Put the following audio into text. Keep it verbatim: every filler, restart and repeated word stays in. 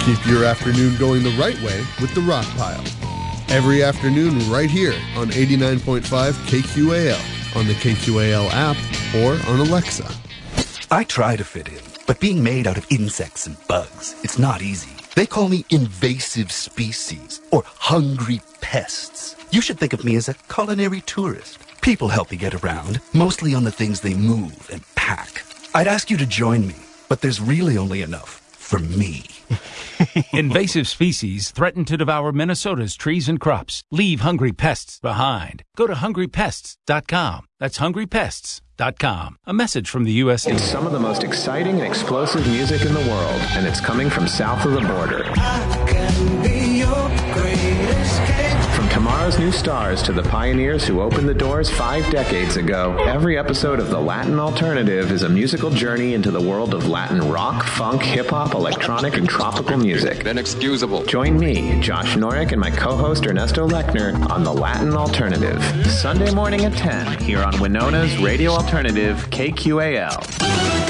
Keep your afternoon going the right way with the Rock Pile. Every afternoon right here on eighty-nine point five K Q A L, on the K Q A L app, or on Alexa. I try to fit in, but being made out of insects and bugs, it's not easy. They call me invasive species, or hungry pests. You should think of me as a culinary tourist. People help me get around, mostly on the things they move and pack. I'd ask you to join me, but there's really only enough for me. Invasive species threaten to devour Minnesota's trees and crops. Leave hungry pests behind. Go to hungry pests dot com. That's hungry pests dot com. A message from the U S D A. It's some of the most exciting and explosive music in the world, and it's coming from south of the border. I can be your greatest escape. From tomorrow's new stars to the pioneers who opened the doors five decades ago, every episode of The Latin Alternative is a musical journey into the world of Latin rock, funk, hip-hop, electronic, and tropical music. Inexcusable. Join me, Josh Norick, and my co-host Ernesto Lechner on The Latin Alternative, Sunday morning at ten, here on Winona's Radio Alternative, K Q A L.